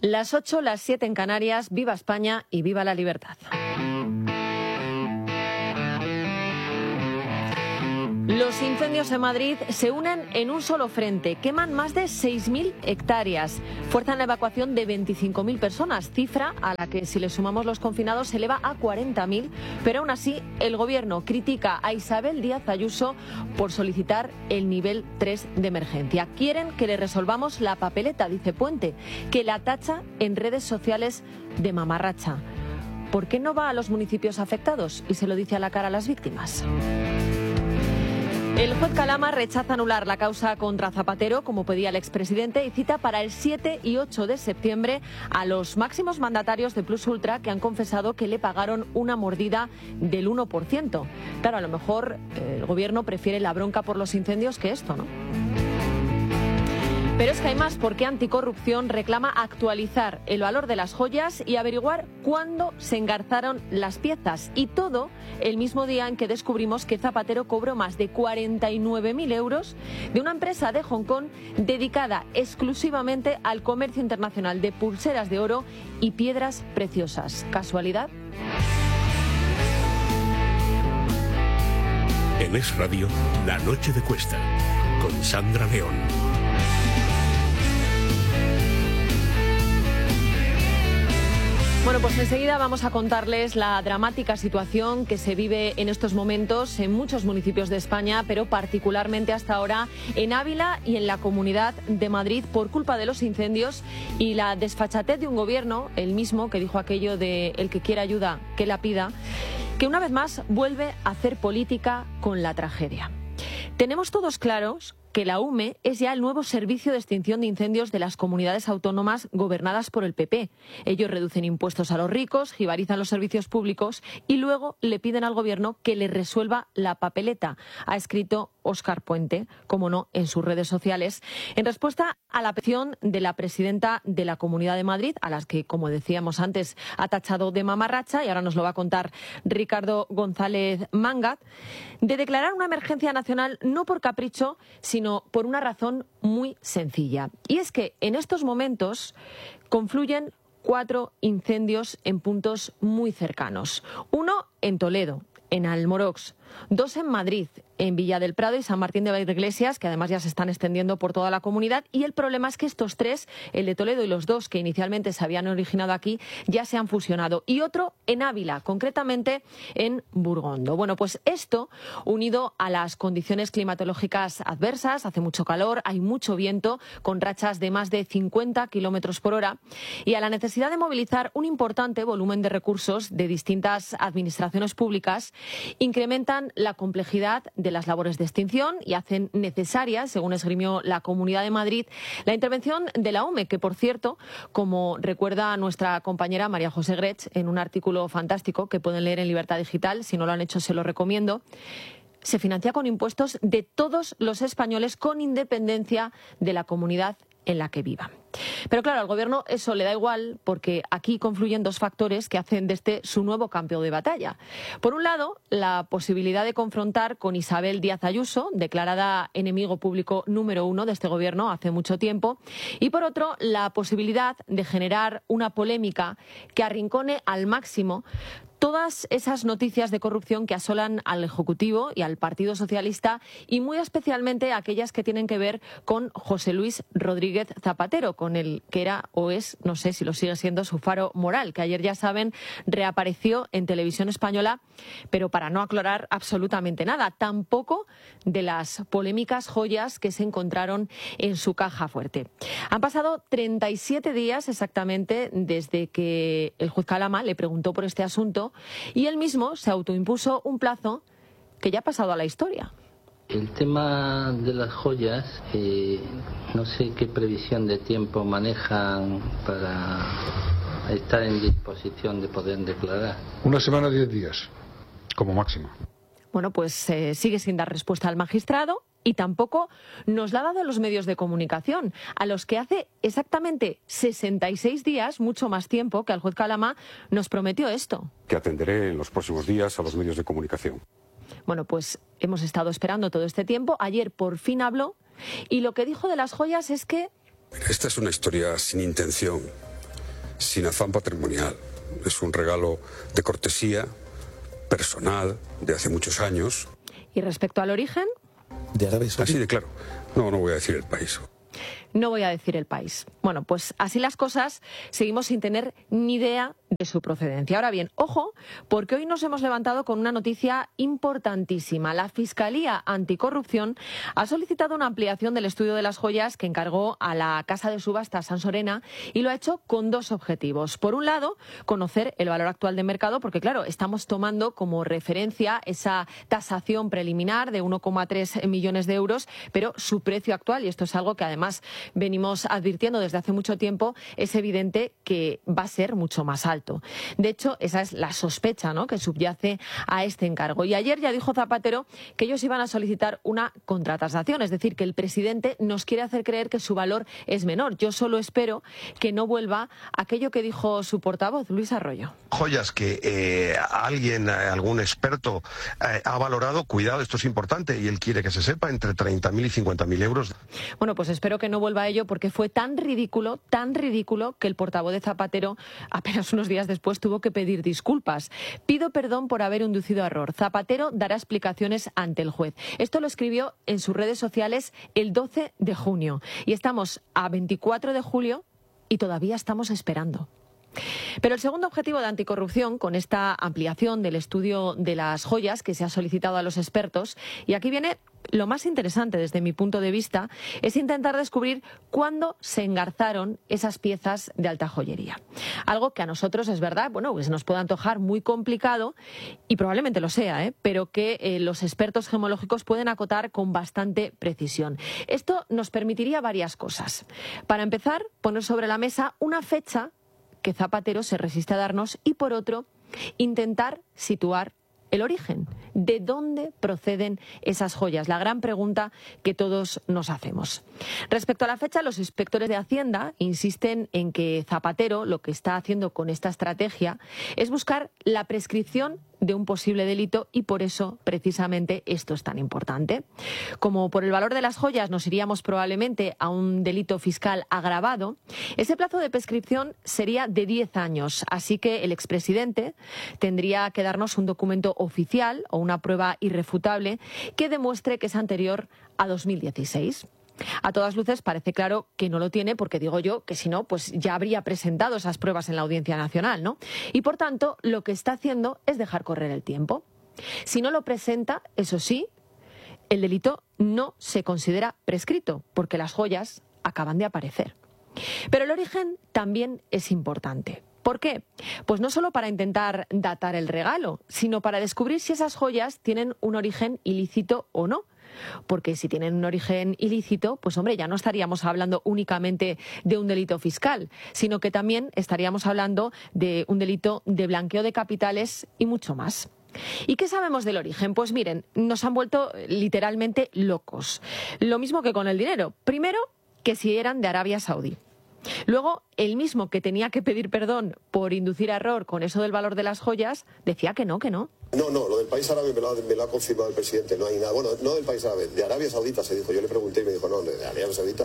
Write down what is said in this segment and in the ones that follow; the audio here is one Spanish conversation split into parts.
Las 8, las 7 en Canarias. Viva España y viva la libertad. Los incendios en Madrid se unen en un solo frente. Queman más de 6.000 hectáreas. Fuerzan la evacuación de 25.000 personas, cifra a la que, si le sumamos los confinados, se eleva a 40.000. Pero aún así, el Gobierno critica a Isabel Díaz Ayuso por solicitar el nivel 3 de emergencia. Quieren que le resolvamos la papeleta, dice Puente, que la tacha en redes sociales de mamarracha. ¿Por qué no va a los municipios afectados y se lo dice a la cara a las víctimas? El juez Calama rechaza anular la causa contra Zapatero, como pedía el expresidente, y cita para el 7 y 8 de septiembre a los máximos mandatarios de Plus Ultra que han confesado que le pagaron una mordida del 1%. Claro, a lo mejor el Gobierno prefiere la bronca por los incendios que esto, ¿no? Pero es que hay más, porque Anticorrupción reclama actualizar el valor de las joyas y averiguar cuándo se engarzaron las piezas. Y todo el mismo día en que descubrimos que Zapatero cobró más de 49.000 euros de una empresa de Hong Kong dedicada exclusivamente al comercio internacional de pulseras de oro y piedras preciosas. ¿Casualidad? En Es Radio, La Noche de Cuesta, con Sandra León. Bueno, pues enseguida vamos a contarles la dramática situación que se vive en estos momentos en muchos municipios de España, pero particularmente hasta ahora en Ávila y en la Comunidad de Madrid por culpa de los incendios y la desfachatez de un gobierno, el mismo que dijo aquello de el que quiera ayuda, que la pida, que una vez más vuelve a hacer política con la tragedia. Tenemos todos claros que la UME es ya el nuevo servicio de extinción de incendios de las comunidades autónomas gobernadas por el PP. Ellos reducen impuestos a los ricos, jibarizan los servicios públicos y luego le piden al Gobierno que le resuelva la papeleta, ha escrito Óscar Puente, como no, en sus redes sociales, en respuesta a la petición de la presidenta de la Comunidad de Madrid, a las que, como decíamos antes, ha tachado de mamarracha, y ahora nos lo va a contar Ricardo González Mangat, de declarar una emergencia nacional no por capricho, sino por una razón muy sencilla. Y es que en estos momentos confluyen 4 incendios en puntos muy cercanos. Uno en Toledo, en Almorox, 2 en Madrid, en Villa del Prado y San Martín de Valleiglesias, que además ya se están extendiendo por toda la comunidad. Y el problema es que estos 3, el de Toledo y los 2 que inicialmente se habían originado aquí, ya se han fusionado. Y otro en Ávila, concretamente en Burgondo. Bueno, pues esto, unido a las condiciones climatológicas adversas, hace mucho calor, hay mucho viento, con rachas de más de 50 kilómetros por hora, y a la necesidad de movilizar un importante volumen de recursos de distintas administraciones públicas, incrementan la complejidad de las labores de extinción y hacen necesaria, según esgrimió la Comunidad de Madrid, la intervención de la UME, que, por cierto, como recuerda nuestra compañera María José Gretsch en un artículo fantástico que pueden leer en Libertad Digital, si no lo han hecho se lo recomiendo, se financia con impuestos de todos los españoles con independencia de la comunidad en la que vivan. Pero claro, al Gobierno eso le da igual, porque aquí confluyen 2 factores que hacen de este su nuevo campo de batalla. Por un lado, la posibilidad de confrontar con Isabel Díaz Ayuso, declarada enemigo público número 1 de este Gobierno hace mucho tiempo, y por otro, la posibilidad de generar una polémica que arrincone al máximo todas esas noticias de corrupción que asolan al Ejecutivo y al Partido Socialista, y muy especialmente aquellas que tienen que ver con José Luis Rodríguez Zapatero, con el que era o es, no sé si lo sigue siendo, su faro moral, que ayer, ya saben, reapareció en Televisión Española, pero para no aclarar absolutamente nada, tampoco de las polémicas joyas que se encontraron en su caja fuerte. Han pasado 37 días exactamente desde que el juez Calama le preguntó por este asunto, y él mismo se autoimpuso un plazo que ya ha pasado a la historia. El tema de las joyas, no sé qué previsión de tiempo manejan para estar en disposición de poder declarar. 1 semana, 10 días, como máximo. Bueno, pues sigue sin dar respuesta al magistrado, y tampoco nos la ha dado a los medios de comunicación, a los que hace exactamente 66 días, mucho más tiempo, que al juez Calama nos prometió esto. Que atenderé en los próximos días a los medios de comunicación. Bueno, pues hemos estado esperando todo este tiempo. Ayer por fin habló, y lo que dijo de las joyas es que... Esta es una historia sin intención. sin afán patrimonial. Es un regalo de cortesía, personal, de hace muchos años. ¿Y respecto al origen? De Arabia Saudí. Así de claro. No voy a decir el país. No voy a decir el país. Bueno, pues así las cosas, seguimos sin tener ni idea de su procedencia. Ahora bien, ojo, porque hoy nos hemos levantado con una noticia importantísima. La Fiscalía Anticorrupción ha solicitado una ampliación del estudio de las joyas que encargó a la casa de subastas Sansorena y lo ha hecho con dos objetivos. Por un lado, conocer el valor actual de mercado, porque claro, estamos tomando como referencia esa tasación preliminar de 1,3 millones de euros, pero su precio actual, y esto es algo que además venimos advirtiendo desde hace mucho tiempo, es evidente que va a ser mucho más alto. De hecho, esa es la sospecha, ¿no?, que subyace a este encargo. Y ayer ya dijo Zapatero que ellos iban a solicitar una contratasación, es decir, que el presidente nos quiere hacer creer que su valor es menor. Yo solo espero que no vuelva aquello que dijo su portavoz, Luis Arroyo. Joyas que algún experto ha valorado, cuidado, esto es importante y él quiere que se sepa, entre 30.000 y 50.000 euros. Bueno, pues espero que no vuelva a ello porque fue tan ridículo que el portavoz de Zapatero apenas unos días después tuvo que pedir disculpas. Pido perdón por haber inducido a error. Zapatero dará explicaciones ante el juez. Esto lo escribió en sus redes sociales el 12 de junio. Y estamos a 24 de julio y todavía estamos esperando. Pero el segundo objetivo de Anticorrupción, con esta ampliación del estudio de las joyas que se ha solicitado a los expertos, y aquí viene lo más interesante desde mi punto de vista, es intentar descubrir cuándo se engarzaron esas piezas de alta joyería. Algo que a nosotros es verdad, bueno, pues nos puede antojar muy complicado, y probablemente lo sea, pero que los expertos gemológicos pueden acotar con bastante precisión. Esto nos permitiría varias cosas. Para empezar, poner sobre la mesa una fecha que Zapatero se resiste a darnos y, por otro, intentar situar el origen. ¿De dónde proceden esas joyas? La gran pregunta que todos nos hacemos. Respecto a la fecha, los inspectores de Hacienda insisten en que Zapatero lo que está haciendo con esta estrategia es buscar la prescripción de un posible delito y por eso precisamente esto es tan importante. Como por el valor de las joyas nos iríamos probablemente a un delito fiscal agravado, ese plazo de prescripción sería de 10 años, así que el expresidente tendría que darnos un documento oficial o una prueba irrefutable que demuestre que es anterior a 2016. A todas luces parece claro que no lo tiene porque digo yo que si no, pues ya habría presentado esas pruebas en la Audiencia Nacional, ¿no? Y por tanto, lo que está haciendo es dejar correr el tiempo. Si no lo presenta, eso sí, el delito no se considera prescrito porque las joyas acaban de aparecer. Pero el origen también es importante. ¿Por qué? Pues no solo para intentar datar el regalo, sino para descubrir si esas joyas tienen un origen ilícito o no. Porque si tienen un origen ilícito, pues hombre, ya no estaríamos hablando únicamente de un delito fiscal, sino que también estaríamos hablando de un delito de blanqueo de capitales y mucho más. ¿Y qué sabemos del origen? Pues miren, nos han vuelto literalmente locos. Lo mismo que con el dinero. Primero, que si eran de Arabia Saudí. Luego, el mismo que tenía que pedir perdón por inducir a error con eso del valor de las joyas, decía que no, que no. No, lo del país árabe me lo ha confirmado el presidente, no hay nada. Bueno, no del país árabe, de Arabia Saudita se dijo. Yo le pregunté y me dijo, no, de Arabia Saudita.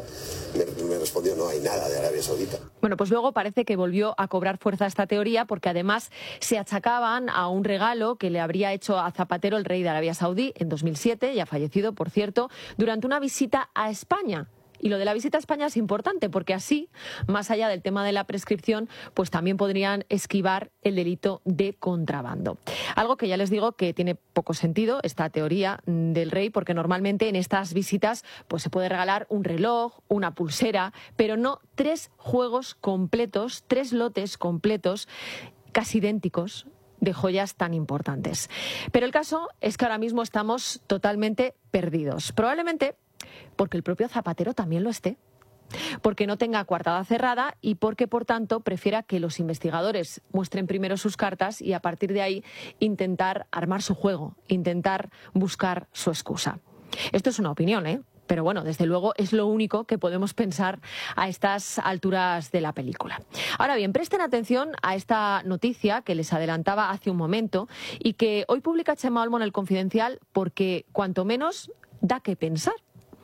Me respondió, no hay nada de Arabia Saudita. Bueno, pues luego parece que volvió a cobrar fuerza esta teoría porque además se achacaban a un regalo que le habría hecho a Zapatero el rey de Arabia Saudí en 2007, ya fallecido, por cierto, durante una visita a España. Y lo de la visita a España es importante porque así, más allá del tema de la prescripción, pues también podrían esquivar el delito de contrabando. Algo que ya les digo que tiene poco sentido, esta teoría del rey, porque normalmente en estas visitas pues se puede regalar un reloj, una pulsera, pero no 3 juegos completos, 3 lotes completos, casi idénticos, de joyas tan importantes. Pero el caso es que ahora mismo estamos totalmente perdidos. Probablemente porque el propio Zapatero también lo esté, porque no tenga coartada cerrada y porque, por tanto, prefiera que los investigadores muestren primero sus cartas y a partir de ahí intentar armar su juego, intentar buscar su excusa. Esto es una opinión, pero bueno, desde luego es lo único que podemos pensar a estas alturas de la película. Ahora bien, presten atención a esta noticia que les adelantaba hace un momento y que hoy publica Chema Olmo en El Confidencial porque, cuanto menos, da que pensar.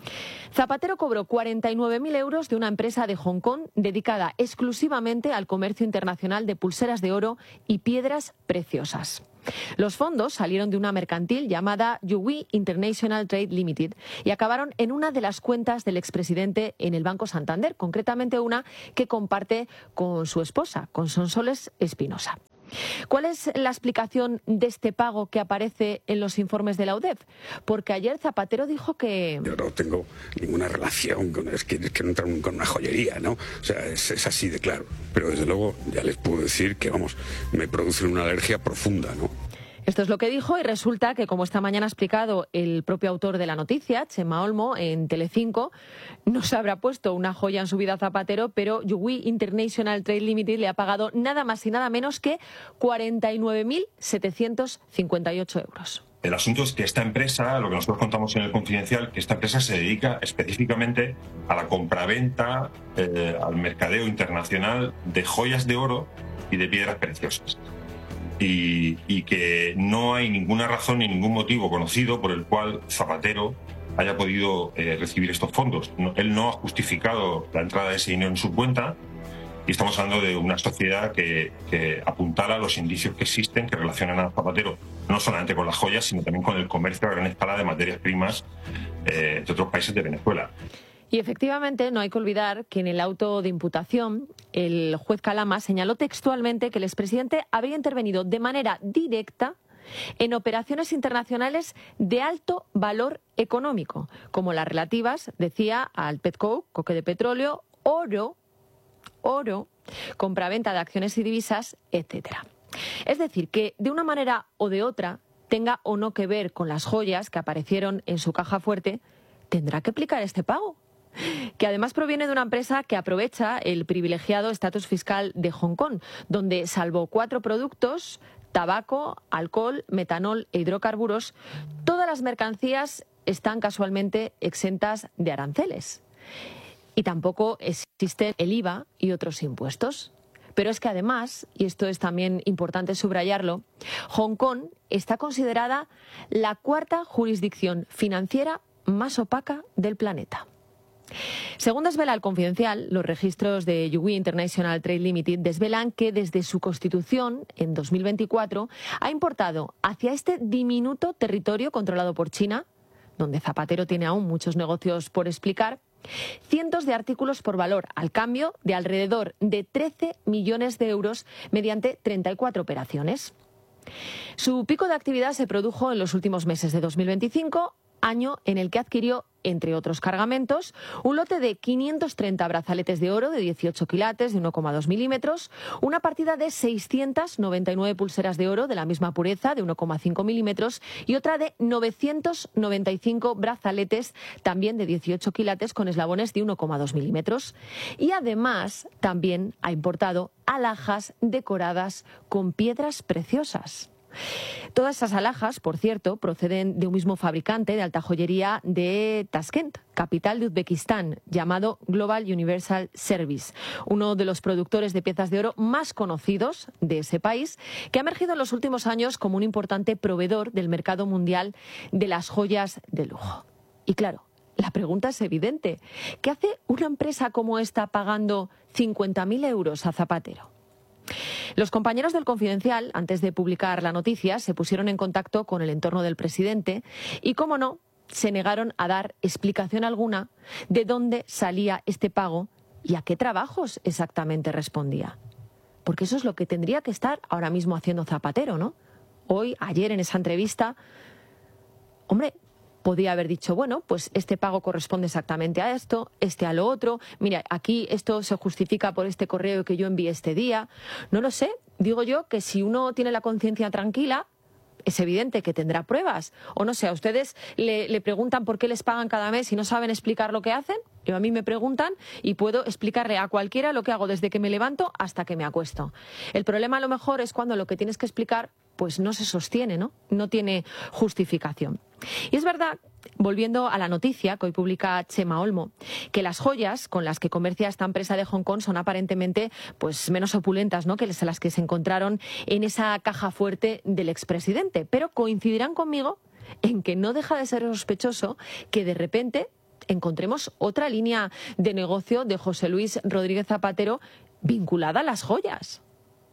Zapatero cobró 49.000 euros de una empresa de Hong Kong dedicada exclusivamente al comercio internacional de pulseras de oro y piedras preciosas. Los fondos salieron de una mercantil llamada Yugui International Trade Limited y acabaron en una de las cuentas del expresidente en el Banco Santander, concretamente una que comparte con su esposa, con Sonsoles Espinosa. ¿Cuál es la explicación de este pago que aparece en los informes de la UDEF? Porque ayer Zapatero dijo que... Yo no tengo ninguna relación con... Es que no entrar con una joyería, ¿no? O sea, es así de claro. Pero desde luego ya les puedo decir que, vamos, me produce una alergia profunda, ¿no? Esto es lo que dijo y resulta que, como esta mañana ha explicado el propio autor de la noticia, Chema Olmo, en Telecinco, no se habrá puesto una joya en su vida Zapatero, pero Yugui International Trade Limited le ha pagado nada más y nada menos que 49.758 euros. El asunto es que esta empresa, lo que nosotros contamos en el Confidencial, que esta empresa se dedica específicamente a la compraventa, al mercadeo internacional de joyas de oro y de piedras preciosas. Y que no hay ninguna razón ni ningún motivo conocido por el cual Zapatero haya podido recibir estos fondos. Él no ha justificado la entrada de ese dinero en su cuenta y estamos hablando de una sociedad que apuntala los indicios que existen que relacionan a Zapatero no solamente con las joyas, sino también con el comercio a gran escala de materias primas de otros países de Venezuela. Y efectivamente no hay que olvidar que en el auto de imputación el juez Calama señaló textualmente que el expresidente habría intervenido de manera directa en operaciones internacionales de alto valor económico, como las relativas, decía, al petcoke, coque de petróleo, oro, compraventa de acciones y divisas, etcétera. Es decir, que de una manera o de otra, tenga o no que ver con las joyas que aparecieron en su caja fuerte, tendrá que aplicar este pago, que además proviene de una empresa que aprovecha el privilegiado estatus fiscal de Hong Kong, donde, salvo 4 productos, tabaco, alcohol, metanol e hidrocarburos, todas las mercancías están casualmente exentas de aranceles. Y tampoco existen el IVA y otros impuestos. Pero es que además, y esto es también importante subrayarlo, Hong Kong está considerada la 4ª jurisdicción financiera más opaca del planeta. Según desvela el Confidencial, los registros de Yugui International Trade Limited desvelan que desde su constitución, en 2024, ha importado hacia este diminuto territorio controlado por China, donde Zapatero tiene aún muchos negocios por explicar, cientos de artículos por valor al cambio de alrededor de 13 millones de euros mediante 34 operaciones. Su pico de actividad se produjo en los últimos meses de 2025, año en el que adquirió, entre otros cargamentos, un lote de 530 brazaletes de oro de 18 quilates de 1,2 milímetros, una partida de 699 pulseras de oro de la misma pureza de 1,5 milímetros y otra de 995 brazaletes también de 18 quilates con eslabones de 1,2 milímetros. Y además también ha importado alhajas decoradas con piedras preciosas. Todas esas alhajas, por cierto, proceden de un mismo fabricante de alta joyería de Tashkent, capital de Uzbekistán, llamado Global Universal Service, uno de los productores de piezas de oro más conocidos de ese país, que ha emergido en los últimos años como un importante proveedor del mercado mundial de las joyas de lujo. Y claro, la pregunta es evidente. ¿Qué hace una empresa como esta pagando 50.000 euros a Zapatero? Los compañeros del Confidencial, antes de publicar la noticia, se pusieron en contacto con el entorno del presidente y, cómo no, se negaron a dar explicación alguna de dónde salía este pago y a qué trabajos exactamente respondía. Porque eso es lo que tendría que estar ahora mismo haciendo Zapatero, ¿no? Hoy, ayer, en esa entrevista, hombre, podía haber dicho, bueno, pues este pago corresponde exactamente a esto, este a lo otro, mira, aquí esto se justifica por este correo que yo envié este día. No lo sé, digo yo que si uno tiene la conciencia tranquila, es evidente que tendrá pruebas. O no sé, a ustedes le preguntan por qué les pagan cada mes y no saben explicar lo que hacen. Yo a mí me preguntan y puedo explicarle a cualquiera lo que hago desde que me levanto hasta que me acuesto. El problema a lo mejor es cuando lo que tienes que explicar pues no se sostiene, ¿no? No tiene justificación. Y es verdad, volviendo a la noticia que hoy publica Chema Olmo, que las joyas con las que comercia esta empresa de Hong Kong son aparentemente pues menos opulentas, ¿no?, que las que se encontraron en esa caja fuerte del expresidente. Pero coincidirán conmigo en que no deja de ser sospechoso que de repente encontremos otra línea de negocio de José Luis Rodríguez Zapatero vinculada a las joyas.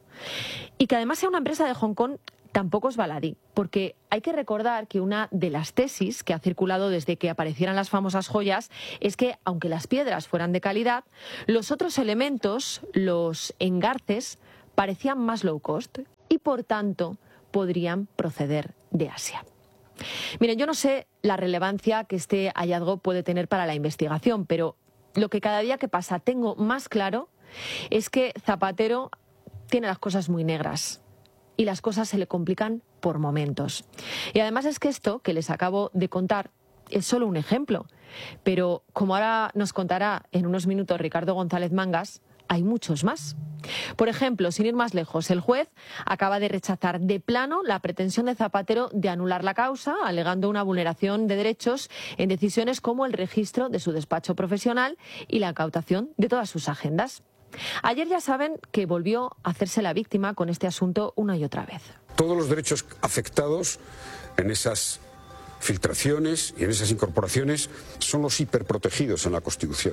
Y que además sea una empresa de Hong Kong tampoco es baladí, porque hay que recordar que una de las tesis que ha circulado desde que aparecieran las famosas joyas es que, aunque las piedras fueran de calidad, los otros elementos, los engarces, parecían más low cost y, por tanto, podrían proceder de Asia. Miren, yo no sé la relevancia que este hallazgo puede tener para la investigación, pero lo que cada día que pasa tengo más claro es que Zapatero tiene las cosas muy negras y las cosas se le complican por momentos. Y además es que esto que les acabo de contar es solo un ejemplo, pero como ahora nos contará en unos minutos Ricardo González Mangas, hay muchos más. Por ejemplo, sin ir más lejos, el juez acaba de rechazar de plano la pretensión de Zapatero de anular la causa, alegando una vulneración de derechos en decisiones como el registro de su despacho profesional y la incautación de todas sus agendas. Ayer ya saben que volvió a hacerse la víctima con este asunto una y otra vez. Todos los derechos afectados en esas filtraciones y en esas incorporaciones son los hiperprotegidos en la Constitución.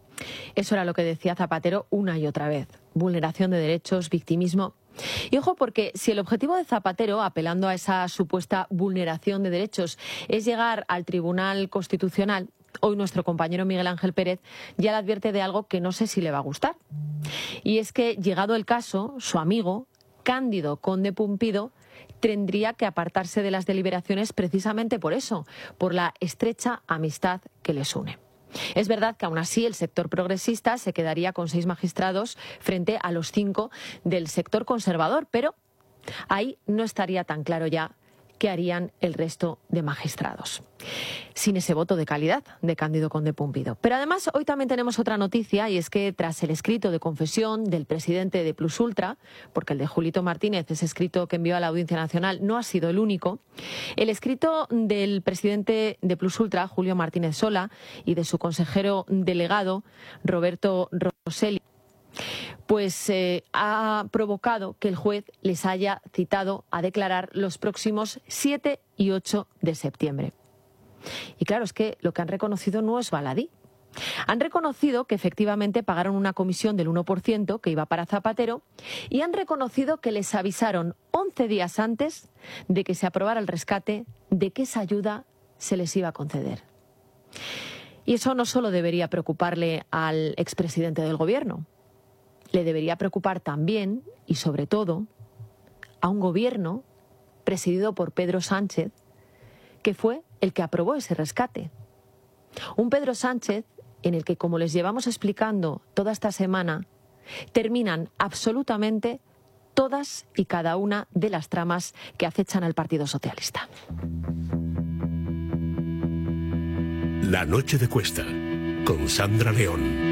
Eso era lo que decía Zapatero una y otra vez. Vulneración de derechos, victimismo. Y ojo, porque si el objetivo de Zapatero, apelando a esa supuesta vulneración de derechos, es llegar al Tribunal Constitucional, hoy nuestro compañero Miguel Ángel Pérez ya le advierte de algo que no sé si le va a gustar. Y es que, llegado el caso, su amigo, Cándido Conde Pumpido, tendría que apartarse de las deliberaciones precisamente por eso, por la estrecha amistad que les une. Es verdad que aún así el sector progresista se quedaría con 6 magistrados frente a los 5 del sector conservador, pero ahí no estaría tan claro ya qué harían el resto de magistrados, sin ese voto de calidad de Cándido Conde Pumpido. Pero además hoy también tenemos otra noticia, y es que tras el escrito de confesión del presidente de Plus Ultra, porque el de Julito Martínez, ese escrito que envió a la Audiencia Nacional, no ha sido el único, el escrito del presidente de Plus Ultra, Julio Martínez Sola, y de su consejero delegado, Roberto Rosselli, pues ha provocado que el juez les haya citado a declarar los próximos 7 y 8 de septiembre. Y claro, es que lo que han reconocido no es baladí. Han reconocido que efectivamente pagaron una comisión del 1% que iba para Zapatero y han reconocido que les avisaron 11 días antes de que se aprobara el rescate de que esa ayuda se les iba a conceder. Y eso no solo debería preocuparle al expresidente del Gobierno, le debería preocupar también, y sobre todo, a un gobierno presidido por Pedro Sánchez, que fue el que aprobó ese rescate. Un Pedro Sánchez en el que, como les llevamos explicando toda esta semana, terminan absolutamente todas y cada una de las tramas que acechan al Partido Socialista. La noche de Cuesta, con Sandra León.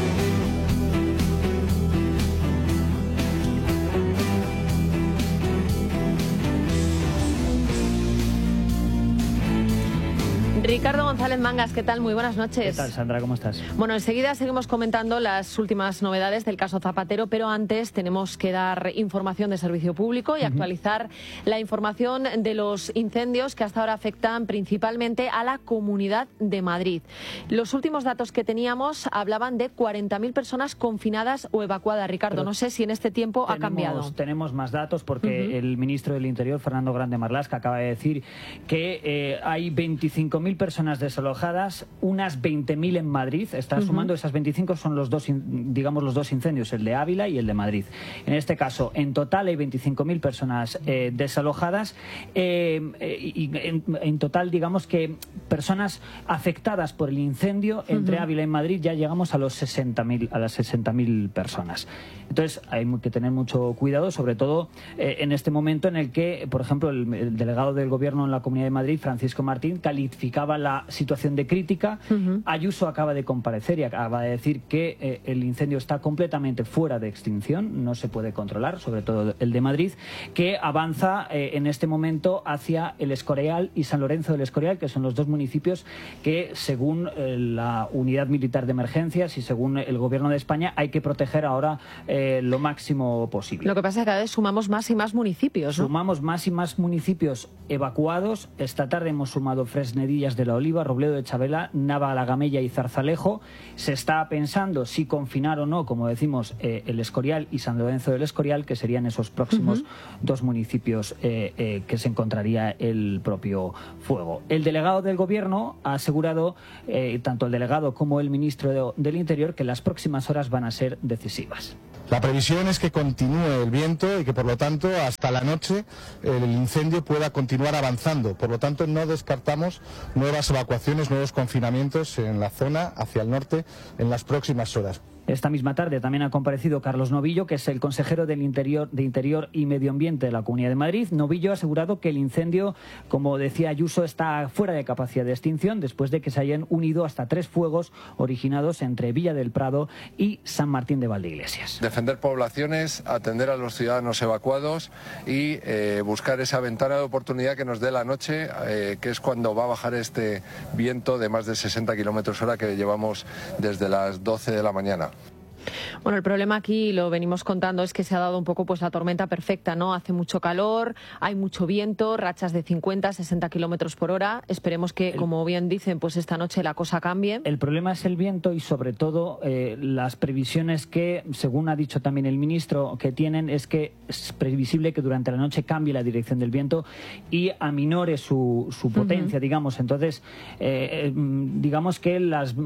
Ricardo González Mangas, ¿qué tal? Muy buenas noches. ¿Qué tal, Sandra? ¿Cómo estás? Bueno, enseguida seguimos comentando las últimas novedades del caso Zapatero, pero antes tenemos que dar información de servicio público y actualizar la información de los incendios que hasta ahora afectan principalmente a la Comunidad de Madrid. Los últimos datos que teníamos hablaban de 40.000 personas confinadas o evacuadas. Ricardo, pero no sé si en este tiempo ha cambiado. Tenemos más datos porque el ministro del Interior, Fernando Grande Marlaska, acaba de decir que hay 25.000 personas desalojadas, unas 20.000 en Madrid. Está sumando, esas 25 son los dos incendios, el de Ávila y el de Madrid. En este caso, en total hay 25.000 personas desalojadas y en total, digamos que personas afectadas por el incendio entre Ávila y Madrid ya llegamos a las 60.000 personas. Entonces hay que tener mucho cuidado, sobre todo en este momento en el que, por ejemplo, el delegado del Gobierno en la Comunidad de Madrid, Francisco Martín, calificaba la situación de crítica. Ayuso acaba de comparecer y acaba de decir que el incendio está completamente fuera de extinción, no se puede controlar, sobre todo el de Madrid, que avanza en este momento hacia el Escorial y San Lorenzo del Escorial, que son los dos municipios que, según la Unidad Militar de Emergencias y según el Gobierno de España, hay que proteger ahora lo máximo posible. Lo que pasa es que cada vez sumamos más y más municipios, ¿no? Sumamos más y más municipios evacuados. Esta tarde hemos sumado Fresnedillas de la Oliva, Robledo de Chabela, Nava la Gamella y Zarzalejo. Se está pensando si confinar o no, como decimos, el Escorial y San Lorenzo del Escorial, que serían esos próximos dos municipios que se encontraría el propio fuego. El delegado del Gobierno ha asegurado, tanto el delegado como el ministro del Interior, que las próximas horas van a ser decisivas. La previsión es que continúe el viento y que, por lo tanto, hasta la noche el incendio pueda continuar avanzando. Por lo tanto, no descartamos nuevas evacuaciones, nuevos confinamientos en la zona hacia el norte en las próximas horas. Esta misma tarde también ha comparecido Carlos Novillo, que es el consejero de Interior y Medio Ambiente de la Comunidad de Madrid. Novillo ha asegurado que el incendio, como decía Ayuso, está fuera de capacidad de extinción después de que se hayan unido hasta 3 fuegos originados entre Villa del Prado y San Martín de Valdeiglesias. Defender poblaciones, atender a los ciudadanos evacuados y buscar esa ventana de oportunidad que nos dé la noche, que es cuando va a bajar este viento de más de 60 km/h que llevamos desde las 12 de la mañana. Bueno, el problema aquí, lo venimos contando, es que se ha dado un poco pues la tormenta perfecta, ¿no? Hace mucho calor, hay mucho viento, rachas de 50, 60 kilómetros por hora. Esperemos que, como bien dicen, pues esta noche la cosa cambie. El problema es el viento y, sobre todo, las previsiones que, según ha dicho también el ministro, que tienen es que es previsible que durante la noche cambie la dirección del viento y aminore su potencia, digamos. Entonces, digamos que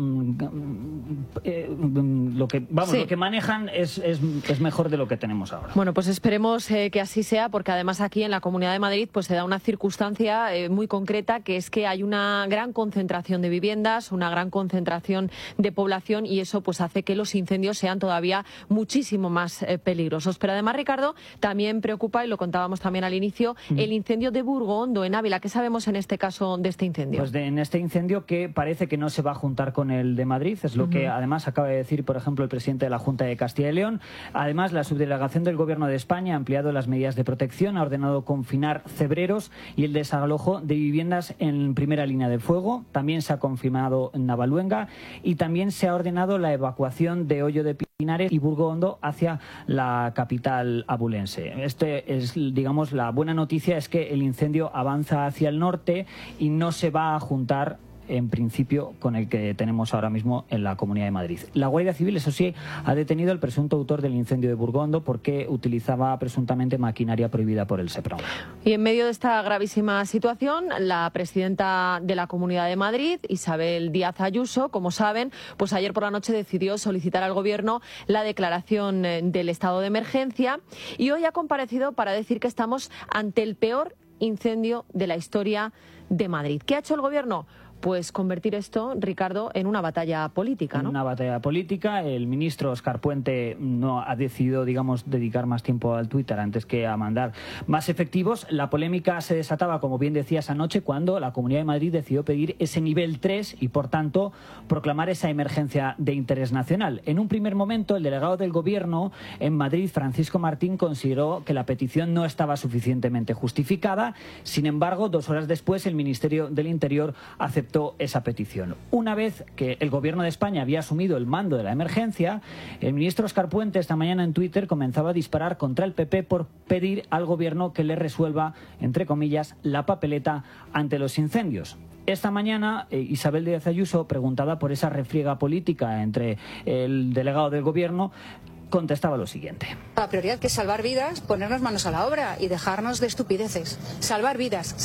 lo que manejan es mejor de lo que tenemos ahora. Bueno, pues esperemos que así sea, porque además aquí en la Comunidad de Madrid pues se da una circunstancia muy concreta, que es que hay una gran concentración de viviendas, una gran concentración de población, y eso pues hace que los incendios sean todavía muchísimo más peligrosos. Pero además, Ricardo, también preocupa, y lo contábamos también al inicio, el incendio de Burgondo, en Ávila. ¿Qué sabemos en este caso de este incendio? Pues en este incendio, que parece que no se va a juntar con el de Madrid, es lo que además acaba de decir, por ejemplo, el presidente de la Junta de Castilla y León. Además, la subdelegación del Gobierno de España ha ampliado las medidas de protección, ha ordenado confinar cebreros y el desalojo de viviendas en primera línea de fuego. También se ha confirmado en Navaluenga y también se ha ordenado la evacuación de Hoyo de Pinares y Burgondo hacia la capital abulense. Digamos, la buena noticia es que el incendio avanza hacia el norte y no se va a juntar, en principio, con el que tenemos ahora mismo en la Comunidad de Madrid. La Guardia Civil, eso sí, ha detenido al presunto autor del incendio de Burgondo porque utilizaba presuntamente maquinaria prohibida por el SEPRON. Y en medio de esta gravísima situación, la presidenta de la Comunidad de Madrid, Isabel Díaz Ayuso, como saben, pues ayer por la noche decidió solicitar al Gobierno la declaración del estado de emergencia, y hoy ha comparecido para decir que estamos ante el peor incendio de la historia de Madrid. ¿Qué ha hecho el Gobierno? Pues convertir esto, Ricardo, en una batalla política, ¿no? Una batalla política. El ministro Óscar Puente no ha decidido, digamos, dedicar más tiempo al Twitter antes que a mandar más efectivos. La polémica se desataba, como bien decías anoche, cuando la Comunidad de Madrid decidió pedir ese nivel 3 y, por tanto, proclamar esa emergencia de interés nacional. En un primer momento, el delegado del Gobierno en Madrid, Francisco Martín, consideró que la petición no estaba suficientemente justificada. Sin embargo, 2 horas después, el Ministerio del Interior aceptó esa petición. Una vez que el Gobierno de España había asumido el mando de la emergencia, el ministro Óscar Puente esta mañana en Twitter comenzaba a disparar contra el PP por pedir al Gobierno que le resuelva, entre comillas, la papeleta ante los incendios. Esta mañana, Isabel Díaz Ayuso, preguntada por esa refriega política entre el delegado del Gobierno, contestaba lo siguiente. La prioridad, que es salvar vidas, ponernos manos a la obra y dejarnos de estupideces. Salvar vidas,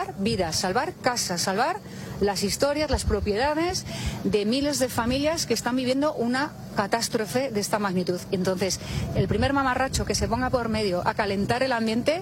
salvar casas, salvar las historias, las propiedades de miles de familias que están viviendo una catástrofe de esta magnitud. Entonces, el primer mamarracho que se ponga por medio a calentar el ambiente,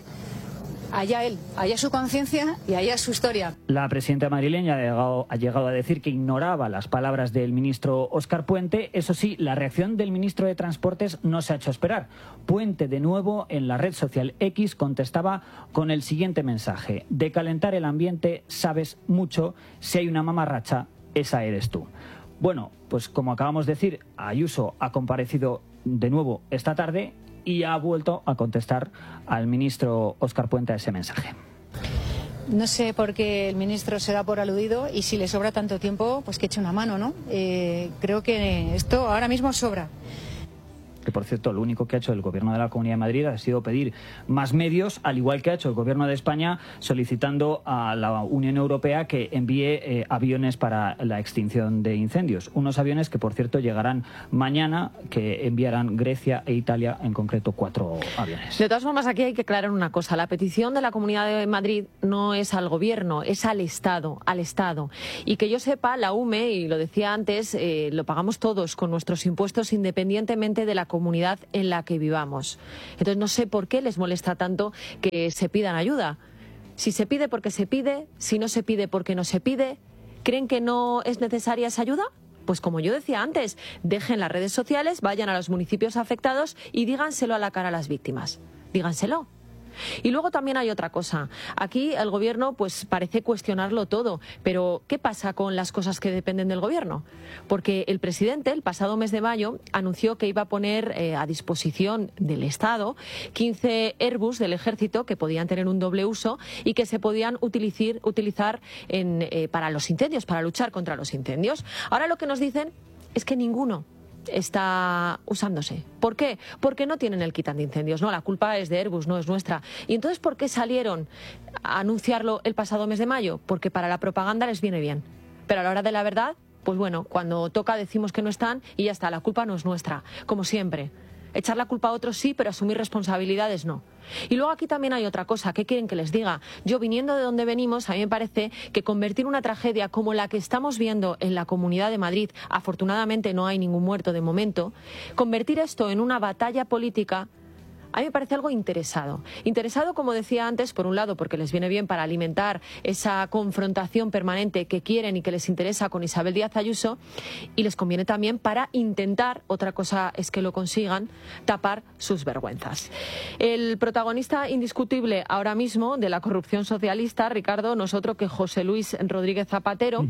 allá él, allá su conciencia y allá su historia. La presidenta madrileña ha llegado a decir que ignoraba las palabras del ministro Óscar Puente. Eso sí, la reacción del ministro de Transportes no se ha hecho esperar. Puente, de nuevo, en la red social X, contestaba con el siguiente mensaje: de calentar el ambiente sabes mucho, si hay una mamarracha, esa eres tú. Bueno, pues como acabamos de decir, Ayuso ha comparecido de nuevo esta tarde y ha vuelto a contestar al ministro Óscar Puente a ese mensaje. No sé por qué el ministro se da por aludido, y si le sobra tanto tiempo, pues que eche una mano, ¿no? Creo que esto ahora mismo sobra. que por cierto lo único que ha hecho el Gobierno de la Comunidad de Madrid ha sido pedir más medios, al igual que ha hecho el Gobierno de España, solicitando a la Unión Europea que envíe aviones para la extinción de incendios. Unos aviones que, por cierto, llegarán mañana, que enviarán Grecia e Italia, en concreto 4 aviones. De todas formas, aquí hay que aclarar una cosa. La petición de la Comunidad de Madrid no es al Gobierno, es al Estado. Y que yo sepa, la UME, y lo decía antes, lo pagamos todos con nuestros impuestos independientemente de la comunidad en la que vivamos. Entonces no sé por qué les molesta tanto que se pidan ayuda. Si se pide porque se pide, si no se pide porque no se pide, ¿creen que no es necesaria esa ayuda? Pues como yo decía antes, dejen las redes sociales, vayan a los municipios afectados y díganselo a la cara a las víctimas. Díganselo. Y luego también hay otra cosa. Aquí el Gobierno pues parece cuestionarlo todo, pero ¿qué pasa con las cosas que dependen del Gobierno? Porque el presidente el pasado mes de mayo anunció que iba a poner a disposición del Estado 15 Airbus del Ejército que podían tener un doble uso y que se podían utilizar para los incendios, para luchar contra los incendios. Ahora lo que nos dicen es que ninguno está usándose. ¿Por qué? Porque no tienen el kit antiincendios. No, la culpa es de Airbus, no es nuestra. ¿Y entonces por qué salieron a anunciarlo el pasado mes de mayo? Porque para la propaganda les viene bien. Pero a la hora de la verdad, pues bueno, cuando toca decimos que no están y ya está, la culpa no es nuestra, como siempre. Echar la culpa a otros sí, pero asumir responsabilidades no. Y luego aquí también hay otra cosa. ¿Qué quieren que les diga? Yo, viniendo de donde venimos, a mí me parece que convertir una tragedia como la que estamos viendo en la Comunidad de Madrid, afortunadamente no hay ningún muerto de momento, convertir esto en una batalla política, a mí me parece algo interesado. Interesado, como decía antes, por un lado, porque les viene bien para alimentar esa confrontación permanente que quieren y que les interesa con Isabel Díaz Ayuso, y les conviene también para intentar, otra cosa es que lo consigan, tapar sus vergüenzas. El protagonista indiscutible ahora mismo de la corrupción socialista, Ricardo, no es otro que José Luis Rodríguez Zapatero,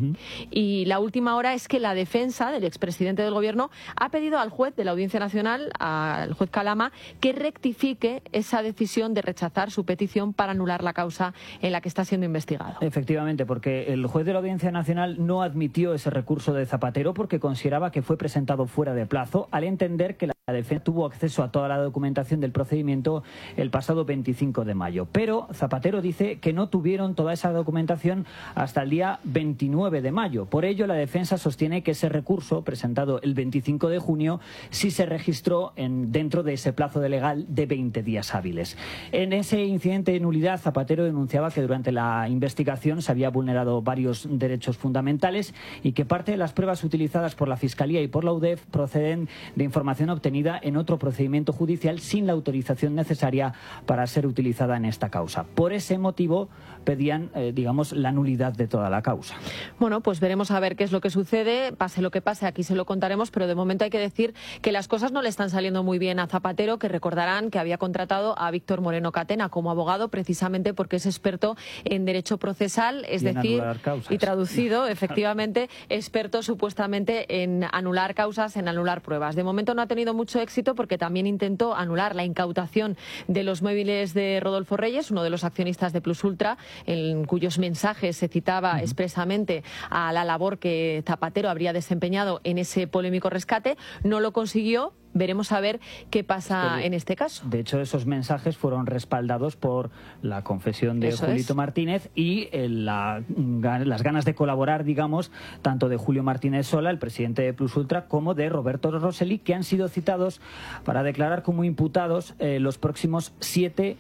y la última hora es que la defensa del expresidente del Gobierno ha pedido al juez de la Audiencia Nacional, al juez Calama, que rectifique esa decisión de rechazar su petición para anular la causa en la que está siendo investigado. Efectivamente, porque el juez de la Audiencia Nacional no admitió ese recurso de Zapatero porque consideraba que fue presentado fuera de plazo, al entender que la defensa tuvo acceso a toda la documentación del procedimiento el pasado 25 de mayo. Pero Zapatero dice que no tuvieron toda esa documentación hasta el día 29 de mayo. Por ello, la defensa sostiene que ese recurso, presentado el 25 de junio, sí se registró dentro de ese plazo de legal de 20 días hábiles. En ese incidente de nulidad, Zapatero denunciaba que durante la investigación se había vulnerado varios derechos fundamentales y que parte de las pruebas utilizadas por la Fiscalía y por la UDEF proceden de información obtenida en otro procedimiento judicial sin la autorización necesaria para ser utilizada en esta causa. Por ese motivo pedían, la nulidad de toda la causa. Bueno, pues veremos a ver qué es lo que sucede. Pase lo que pase, aquí se lo contaremos, pero de momento hay que decir que las cosas no le están saliendo muy bien a Zapatero, que recordarán que había contratado a Víctor Moreno Catena como abogado precisamente porque es experto en derecho procesal, es decir, y traducido, efectivamente, experto supuestamente en anular causas, en anular pruebas. De momento no ha tenido mucho éxito porque también intentó anular la incautación de los móviles de Rodolfo Reyes, uno de los accionistas de Plus Ultra, en cuyos mensajes se citaba expresamente a la labor que Zapatero habría desempeñado en ese polémico rescate. No lo consiguió. Veremos a ver qué pasa en este caso. De hecho, esos mensajes fueron respaldados por la confesión de Julito Martínez y las ganas de colaborar, digamos, tanto de Julio Martínez Sola, el presidente de Plus Ultra, como de Roberto Rosselli, que han sido citados para declarar como imputados los próximos 7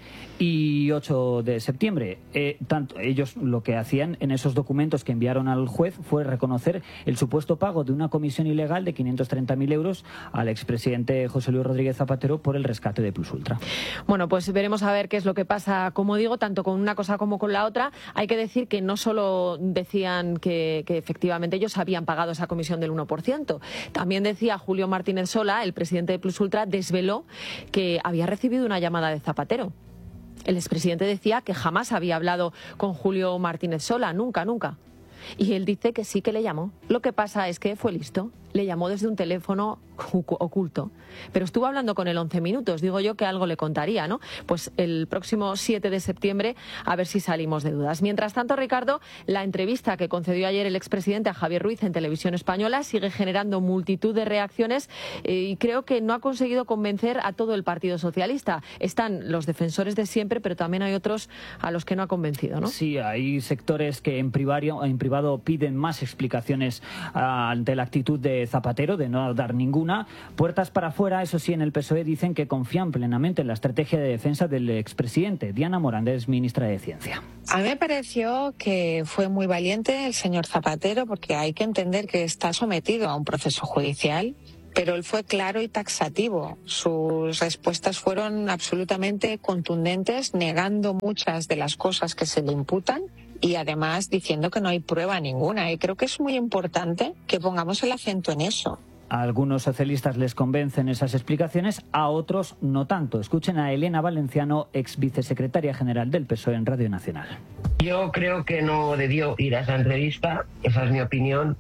y 8 de septiembre. Ellos lo que hacían en esos documentos que enviaron al juez fue reconocer el supuesto pago de una comisión ilegal de 530.000 euros al expresidente José Luis Rodríguez Zapatero por el rescate de Plus Ultra. Bueno, pues veremos a ver qué es lo que pasa, como digo, tanto con una cosa como con la otra. Hay que decir que no solo decían que efectivamente ellos habían pagado esa comisión del 1%, también decía Julio Martínez Sola, el presidente de Plus Ultra, desveló que había recibido una llamada de Zapatero. El expresidente decía que jamás había hablado con Julio Martínez Sola, nunca. Y él dice que sí que le llamó. Lo que pasa es que fue listo le llamó desde un teléfono oculto, pero estuvo hablando con él 11 minutos. Digo yo que algo le contaría, ¿no? Pues el próximo 7 de septiembre a ver si salimos de dudas. Mientras tanto, Ricardo, la entrevista que concedió ayer el expresidente a Javier Ruiz en Televisión Española sigue generando multitud de reacciones y creo que no ha conseguido convencer a todo el Partido Socialista. Están los defensores de siempre, pero también hay otros a los que no ha convencido, ¿no? Sí, hay sectores que en privado piden más explicaciones ante la actitud de Zapatero de no dar ninguna. Puertas para afuera, eso sí, en el PSOE dicen que confían plenamente en la estrategia de defensa del expresidente. Diana Morandés, ministra de Ciencia. A mí me pareció que fue muy valiente el señor Zapatero, porque hay que entender que está sometido a un proceso judicial, pero él fue claro y taxativo. Sus respuestas fueron absolutamente contundentes, negando muchas de las cosas que se le imputan y además diciendo que no hay prueba ninguna. Y creo que es muy importante que pongamos el acento en eso. A algunos socialistas les convencen esas explicaciones, a otros no tanto. Escuchen a Elena Valenciano, ex vicesecretaria general del PSOE en Radio Nacional. Yo creo que no debió ir a esa entrevista, esa es mi opinión,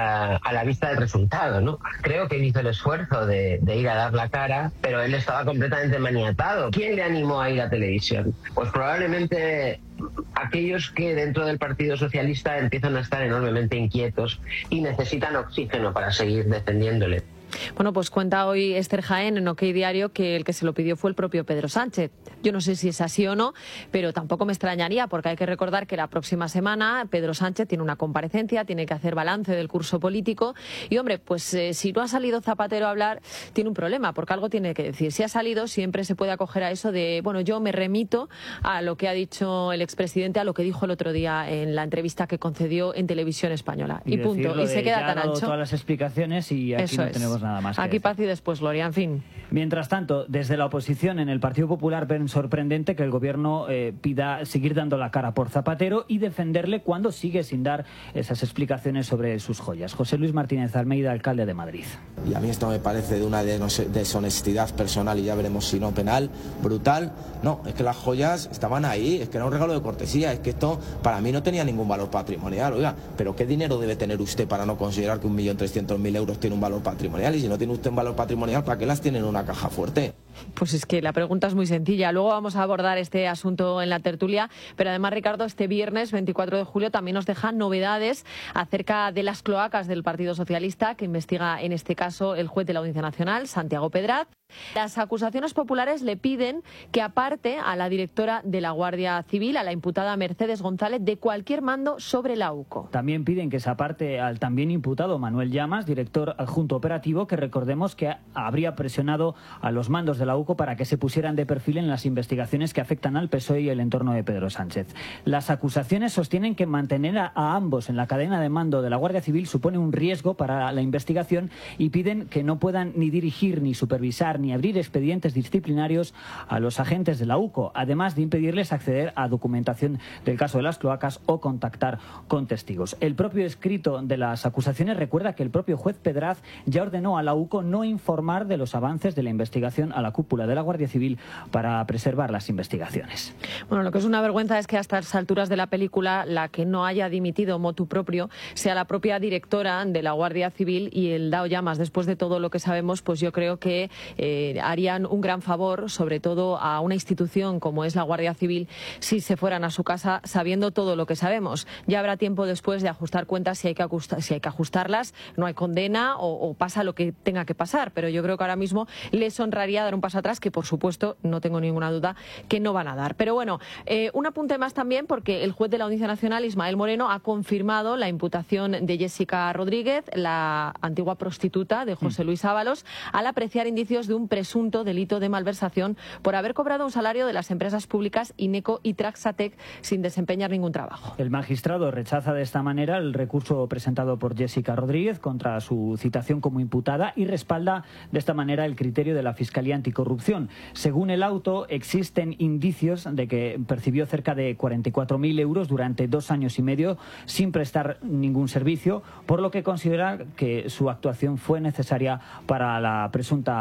a la vista del resultado, ¿no? Creo que hizo el esfuerzo de ir a dar la cara, pero él estaba completamente maniatado. ¿Quién le animó a ir a televisión? Pues probablemente aquellos que dentro del Partido Socialista empiezan a estar enormemente inquietos y necesitan oxígeno para seguir defendiéndole. Bueno, pues cuenta hoy Esther Jaén en OK Diario que el que se lo pidió fue el propio Pedro Sánchez. Yo no sé si es así o no, pero tampoco me extrañaría, porque hay que recordar que la próxima semana Pedro Sánchez tiene una comparecencia, tiene que hacer balance del curso político y, hombre, pues si no ha salido Zapatero a hablar, tiene un problema, porque algo tiene que decir. Si ha salido, siempre se puede acoger a eso de, bueno, yo me remito a lo que ha dicho el expresidente, a lo que dijo el otro día en la entrevista que concedió en Televisión Española. Y punto. Y se queda tan ancho. Todas las explicaciones y aquí eso no tenemos nada más. Aquí paz y después gloria, en fin. Mientras tanto, desde la oposición en el Partido Popular ven sorprendente que el gobierno pida seguir dando la cara por Zapatero y defenderle cuando sigue sin dar esas explicaciones sobre sus joyas. José Luis Martínez Almeida, alcalde de Madrid. Y a mí esto me parece de una deshonestidad personal y ya veremos si no penal, brutal. No, es que las joyas estaban ahí, es que era un regalo de cortesía, es que esto para mí no tenía ningún valor patrimonial. Oiga, pero ¿qué dinero debe tener usted para no considerar que 1.300.000 euros tiene un valor patrimonial? Y si no tiene usted un valor patrimonial, ¿para qué las tiene en una caja fuerte? Pues es que la pregunta es muy sencilla. Luego vamos a abordar este asunto en la tertulia, pero además, Ricardo, este viernes 24 de julio también nos deja novedades acerca de las cloacas del Partido Socialista, que investiga en este caso el juez de la Audiencia Nacional, Santiago Pedraz. Las acusaciones populares le piden que aparte a la directora de la Guardia Civil, a la imputada Mercedes González, de cualquier mando sobre la UCO. También piden que se aparte al también imputado Manuel Llamas, director adjunto operativo, que recordemos que habría presionado a los mandos de la UCO para que se pusieran de perfil en las investigaciones que afectan al PSOE y el entorno de Pedro Sánchez. Las acusaciones sostienen que mantener a ambos en la cadena de mando de la Guardia Civil supone un riesgo para la investigación y piden que no puedan ni dirigir, ni supervisar, ni abrir expedientes disciplinarios a los agentes de la UCO, además de impedirles acceder a documentación del caso de las cloacas o contactar con testigos. El propio escrito de las acusaciones recuerda que el propio juez Pedraz ya ordenó a la UCO no informar de los avances de la investigación a la cúpula de la Guardia Civil para preservar las investigaciones. Bueno, lo que es una vergüenza es que hasta las alturas de la película la que no haya dimitido motu propio sea la propia directora de la Guardia Civil y el Dao Llamas. Después de todo lo que sabemos, pues yo creo que harían un gran favor, sobre todo a una institución como es la Guardia Civil, si se fueran a su casa sabiendo todo lo que sabemos. Ya habrá tiempo después de ajustar cuentas si hay que ajustarlas, no hay condena o pasa lo que tenga que pasar, pero yo creo que ahora mismo les honraría dar un paso atrás, que por supuesto no tengo ninguna duda que no van a dar. Pero bueno, un apunte más también, porque el juez de la Audiencia Nacional, Ismael Moreno, ha confirmado la imputación de Jessica Rodríguez, la antigua prostituta de José Luis Ábalos, al apreciar indicios de un presunto delito de malversación por haber cobrado un salario de las empresas públicas Ineco y Traxatec sin desempeñar ningún trabajo. El magistrado rechaza de esta manera el recurso presentado por Jessica Rodríguez contra su citación como imputada y respalda de esta manera el criterio de la Fiscalía Anticorrupción. Según el auto, existen indicios de que percibió cerca de 44.000 euros durante 2 años y medio sin prestar ningún servicio, por lo que considera que su actuación fue necesaria para la presunta comisión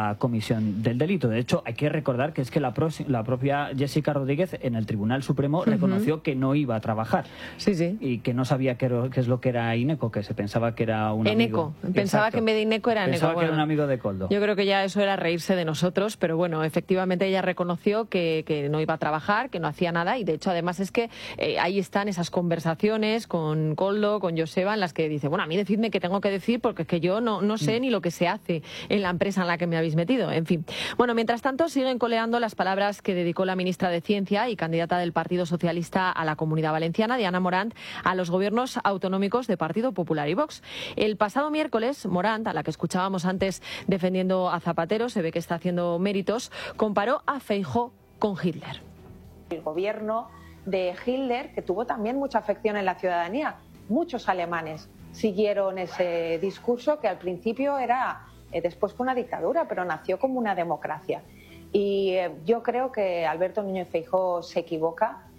comisión del delito. De hecho, hay que recordar que es que la propia Jessica Rodríguez en el Tribunal Supremo reconoció que no iba a trabajar. Sí, sí. Y que no sabía qué es lo que era Ineco, que se pensaba que era un amigo. Eneco. Pensaba que en vez de Ineco era Eneco. Pensaba que era un amigo de Koldo. Yo creo que ya eso era reírse de nosotros, pero bueno, efectivamente ella reconoció que no iba a trabajar, que no hacía nada, y de hecho además es que ahí están esas conversaciones con Koldo, con Joseba, en las que dice, bueno, a mí decidme qué tengo que decir porque es que yo no sé ni lo que se hace en la empresa en la que me habéis metido. En fin. Bueno, mientras tanto siguen coleando las palabras que dedicó la ministra de Ciencia y candidata del Partido Socialista a la Comunidad Valenciana, Diana Morant, a los gobiernos autonómicos de Partido Popular y Vox. El pasado miércoles, Morant, a la que escuchábamos antes defendiendo a Zapatero, se ve que está haciendo méritos, comparó a Feijóo con Hitler. El gobierno de Hitler, que tuvo también mucha afección en la ciudadanía, muchos alemanes siguieron ese discurso que al principio era, después fue una dictadura, pero nació como una democracia. Y yo creo que Alberto Núñez Feijóo se equivoca